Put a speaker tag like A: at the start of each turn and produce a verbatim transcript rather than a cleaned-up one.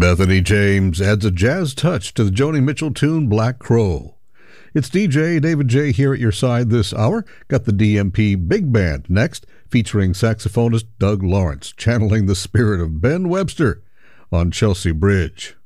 A: Bethany James adds a jazz touch to the Joni Mitchell tune Black Crow. It's D J David J here at your side this hour. Got the D M P Big Band next, featuring saxophonist Doug Lawrence, channeling the spirit of Ben Webster on Chelsea Bridge.